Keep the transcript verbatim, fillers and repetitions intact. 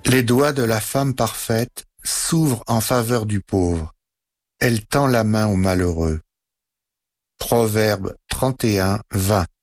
Les doigts de la femme parfaite s'ouvrent en faveur du pauvre. Elle tend la main au malheureux. Proverbe trente et un, vingt.